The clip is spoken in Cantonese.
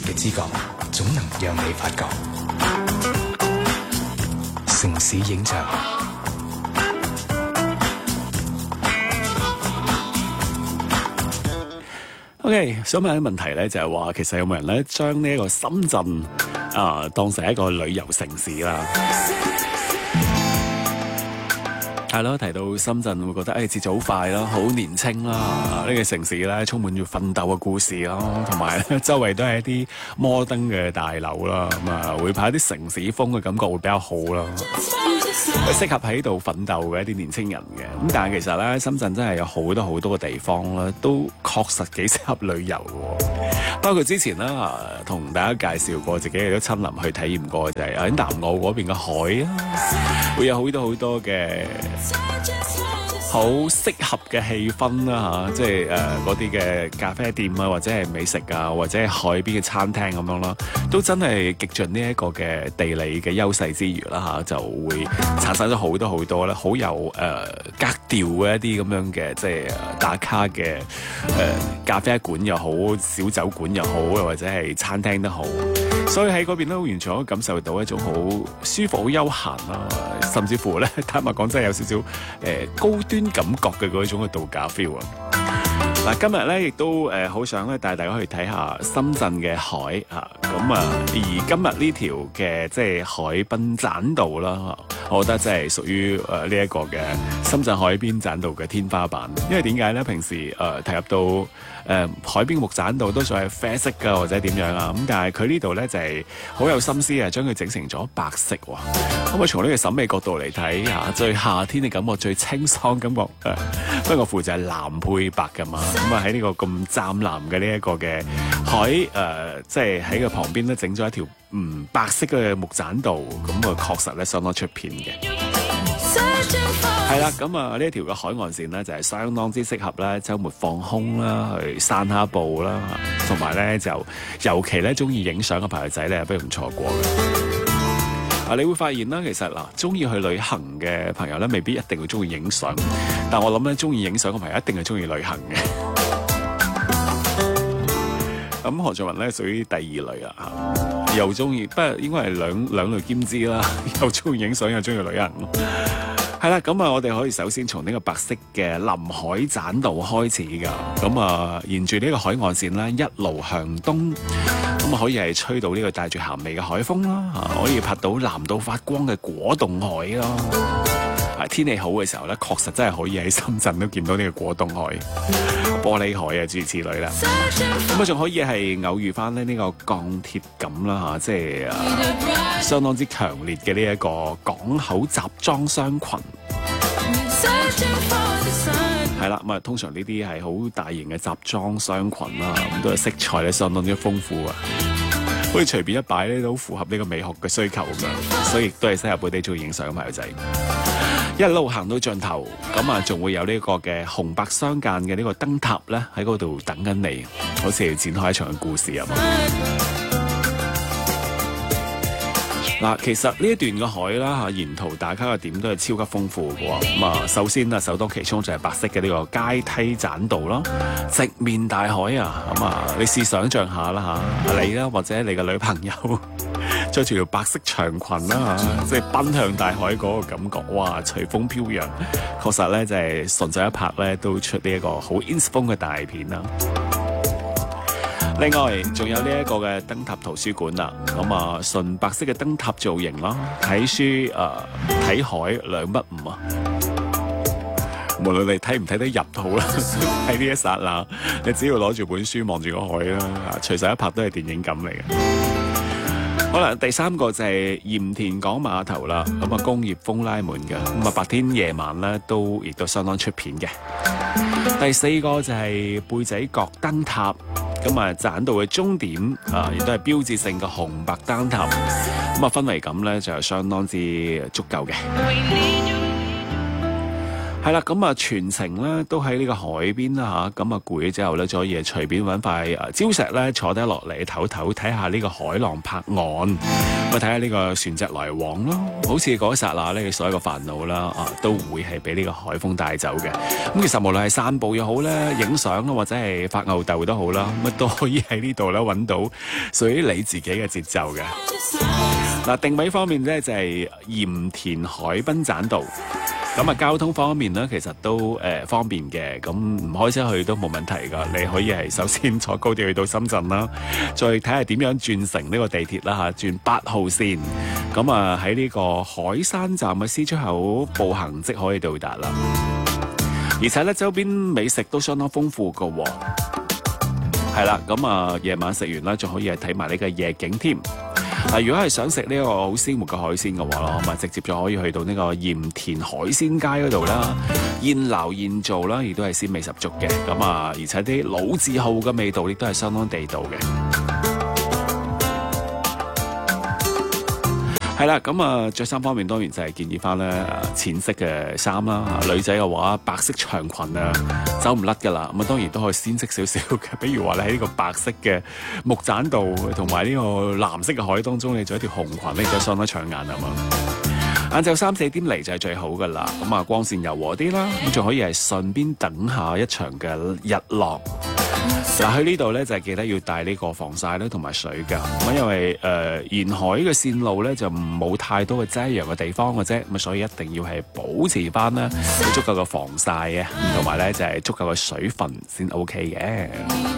嘅知覺，總能讓你發覺。城市影像。 OK， 想問一個問題咧，就係話其實有冇人咧將呢一個深圳當成一個旅遊城市啦？係咯，提到深圳會覺得節奏好快啦，好年輕啦，呢個城市咧充滿住奮鬥嘅故事啦，同埋周圍都係一啲摩登嘅大樓啦，咁啊會拍一啲城市風嘅感覺會比較好啦，適合喺度奮鬥嘅一啲年輕人嘅。咁但係其實咧，深圳真係有好多好多嘅地方啦，都確實幾適合旅遊嘅。包括之前啦同大家介紹過，自己亦都親臨去體驗過，就係喺南澳嗰邊嘅海啦，會有好多好多嘅好適合嘅氣氛啦即係嗰啲嘅咖啡店啊，或者係美食啊，或者係海邊嘅餐廳咁樣啦，都真係極盡呢一個嘅地理嘅優勢之餘啦就會產生咗好多好多咧，好有格調嘅一啲咁樣嘅即係打卡嘅咖啡館又好，小酒館又好，又或者係餐廳都好，所以喺嗰邊都完全可以感受到一種好舒服、好休閒啦，甚至乎咧坦白講真係有少少高端感覺嘅嗰種嘅度假 feel 啊！嗱，今日咧亦都好想咧帶大家去睇下深圳嘅海咁而今日呢條嘅即係海濱棧道啦，我覺得真係屬於呢一個嘅深圳海邊棧道嘅天花板。因為點解咧？平時提及到海邊木棧道都仲係啡色㗎，或者點樣啊？咁但係佢呢度咧就係好有心思將佢整成咗白色喎。咁啊，從呢個審美角度嚟睇最夏天嘅感覺，最清爽感覺不過乎就係藍配白㗎嘛。咁啊喺呢個咁湛藍嘅呢一個嘅海即係喺個旁邊咧整咗一條白色嘅木棧道，咁啊確實咧相當出片嘅。係啦，咁啊呢一條嘅海岸線咧就係相當之適合咧週末放空啦，去散下步啦，同埋咧就尤其咧中意影相嘅朋友仔咧不容錯過嘅。你會發現啦，其實中意去旅行嘅朋友咧未必一定會中意影相，但我諗咧中意影相嘅朋友一定係中意旅行嘅。咁何俊文咧屬於第二類又中意，不過應該係兩類兼之啦，又中意影相又中意旅行。係啦，咁我哋可以首先從呢個白色嘅臨海棧道開始㗎，咁沿住呢個海岸線咧一路向東，咁可以係吹到呢個帶住鹹味嘅海風啦，可以拍到藍到發光嘅果凍海啦。天氣好嘅時候咧，確實真係可以喺深圳都見到呢個果凍海、玻璃海諸如此類啦。咁仲可以係偶遇翻呢個鋼鐵感啦即係相當之強烈嘅呢一個港口集裝箱群。係啦，咁通常呢啲係好大型嘅集裝箱群啦，咁都係色彩咧相當之豐富啊，可以隨便一擺咧都好符合呢個美學嘅需求咁樣，所以亦都係適合本地中意影相嘅朋友仔。一路行到盡頭，咁仲會有呢個嘅紅白相間嘅呢個燈塔咧喺嗰度等緊你，好似要展開一場嘅故事咁。其實呢一段嘅海啦沿途打卡嘅點都係超級豐富嘅喎。咁首先首當其衝就係白色嘅呢個階梯棧道啦，直面大海咁你試想像下啦你啦或者你嘅女朋友着住條白色長裙啦即係奔向大海嗰個感覺，哇！隨風飄揚，確實咧就係順手一拍咧都出呢一個好 ins 風嘅大片啦。另外仲有呢一個嘅燈塔圖書館啦，咁純白色嘅燈塔造型啦，睇書睇海兩不誤啊！無論你睇唔睇得入到啦，喺呢一剎那，你只要攞住本書望住個海啦，隨手一拍都係電影感嚟嘅。好啦，第三個就係鹽田港碼頭啦，工業風拉滿嘅，白天夜晚咧亦都相當出片嘅。第四個就係貝仔角燈塔，棧道嘅終點亦都係標誌性嘅紅白燈塔，氛圍感咧就係相當之足夠嘅。 係啦，咁啊全程咧都喺呢個海邊啦嚇，咁啊攰咗之後咧，就可以隨便揾塊礁石咧坐低落嚟唞唞，睇下呢個海浪拍岸，咁啊睇下呢個船隻來往咯，好似嗰一剎那咧，所有嘅煩惱啦都會係俾呢個海風帶走嘅。咁其實無論係散步又好咧，影相啦，或者係發吽竇都好啦，乜都可以喺呢度咧揾到屬於你自己嘅節奏嘅。嗱，定位方面咧就係鹽田海濱棧道。咁啊，交通方面咧，其實都方便嘅，咁唔開車去都冇問題噶。你可以係首先坐高鐵去到深圳啦，再睇下點樣轉乘呢個地鐵啦嚇，轉8號線。咁啊喺呢個海山站嘅 C 出口步行即可以到達啦。而且咧周邊美食都相當豐富噶喎。係啦，咁啊夜晚食完啦，仲可以係睇埋呢個夜景添。如果係想食呢個好鮮活嘅海鮮嘅話咯，咁啊直接就可以去到呢個鹽田海鮮街嗰度啦，現撈現做啦，亦都係鮮味十足嘅。咁啊，而且啲老字號嘅味道亦都係相當地道嘅。係啦，咁啊着衫方面當然就係建議翻咧淺色嘅衫啦，女仔嘅話白色長裙啊走唔甩噶啦，咁啊當然都可以鮮色少少嘅，比如話你喺呢個白色嘅木棧道同埋呢個藍色嘅海當中，你着一條紅裙咧就相當搶眼啊嘛。晏晝3、4點嚟就係最好噶啦，咁啊光線柔和啲啦，咁仲可以係順便等下一場嘅日落。嗱，去呢度咧就係記得要帶呢個防曬啦同埋水㗎，咁因為沿海嘅線路咧就冇太多嘅遮陽嘅地方嘅啫，咁所以一定要係保持翻啦足夠嘅防曬嘅，同埋咧就係足夠嘅水分先 OK 嘅。